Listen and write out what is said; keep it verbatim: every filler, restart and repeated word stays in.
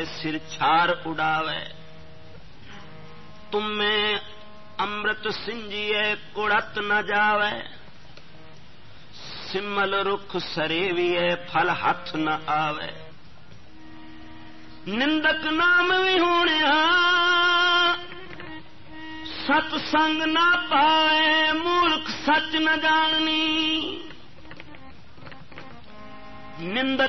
सिर छार उड़ावे। तुम्हें अमृत सिंजिए कुड़त न जावे, सिमल रुख सरेविए फल हाथ न आवे। निंदक नाम विहूणे सत्संग न पाए, मूर्ख सच न जाननी। निंदक